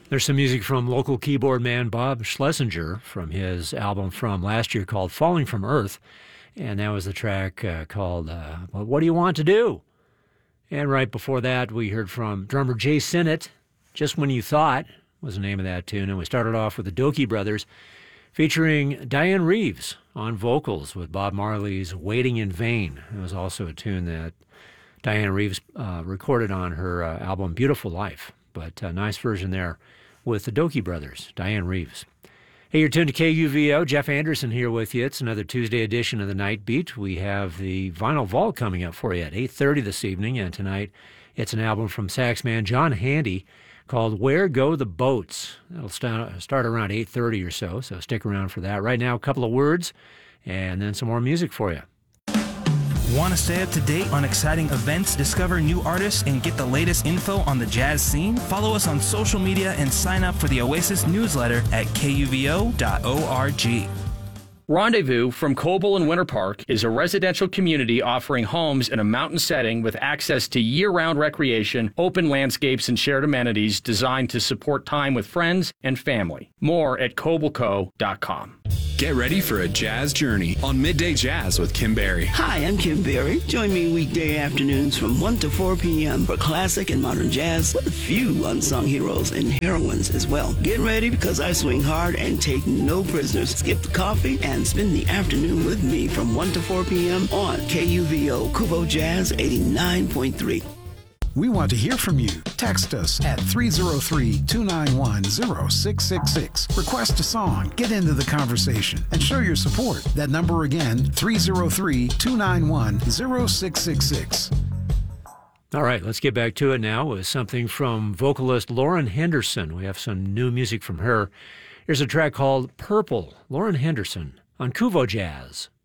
There's some music from local keyboard man Bob Schlesinger from his album from last year called Falling from Earth. And that was the track called What Do You Want to Do? And right before that, we heard from drummer Jay Sinnott, Just When You Thought was the name of that tune. And we started off with the Dokie Brothers featuring Diane Reeves on vocals with Bob Marley's Waiting in Vain. It was also a tune that Diane Reeves recorded on her album Beautiful Life. But a nice version there with the Dokie Brothers, Diane Reeves. Hey, you're tuned to KUVO. Jeff Anderson here with you. It's another Tuesday edition of the Night Beat. We have the Vinyl Vault coming up for you at 8:30 this evening, and tonight it's an album from saxman John Handy called Where Go the Boats. It'll start around 8:30 or so stick around for that. Right now, a couple of words, and then some more music for you. Want to stay up to date on exciting events, discover new artists, and get the latest info on the jazz scene? Follow us on social media and sign up for the Oasis newsletter at kuvo.org. Rendezvous from Coble and Winter Park is a residential community offering homes in a mountain setting with access to year-round recreation, open landscapes, and shared amenities designed to support time with friends and family. More at cobleco.com. Get ready for a jazz journey on Midday Jazz with Kim Berry. Hi, I'm Kim Berry. Join me weekday afternoons from 1 to 4 p.m. for classic and modern jazz with a few unsung heroes and heroines as well. Get ready because I swing hard and take no prisoners. Skip the coffee and spend the afternoon with me from 1 to 4 p.m. on KUVO Kuvo Jazz 89.3. We want to hear from you. Text us at 303-291-0666. Request a song, get into the conversation, and show your support. That number again, 303-291-0666. All right, let's get back to it now with something from vocalist Lauren Henderson. We have some new music from her. Here's a track called Purple, Lauren Henderson on Kuvo Jazz.